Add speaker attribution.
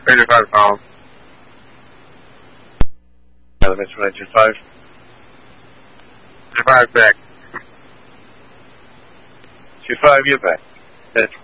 Speaker 1: 35 calm.
Speaker 2: Elements 925.
Speaker 1: 35 back.
Speaker 2: 25, you're back. That's